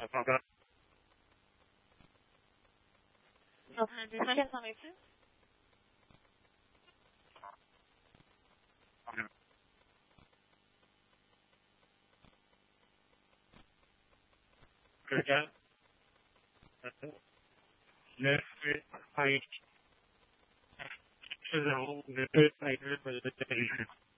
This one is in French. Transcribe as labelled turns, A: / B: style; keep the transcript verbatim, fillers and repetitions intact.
A: Attends, attends.
B: Un deux cent quatre-vingt-six.
A: Regarde. neuf, huit, cinq, zéro, neuf, cinq, huit,